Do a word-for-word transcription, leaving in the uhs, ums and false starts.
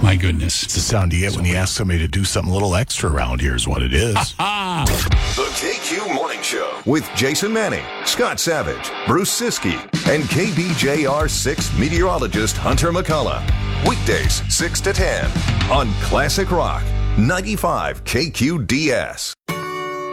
my goodness. It's the sound you get when you ask somebody to do something a little extra around here is what it is. The K Q Morning Show with Jason Manning, Scott Savage, Bruce Siskey, and K B J R six meteorologist Hunter McCullough. Weekdays six to ten on Classic Rock ninety-five K Q D S.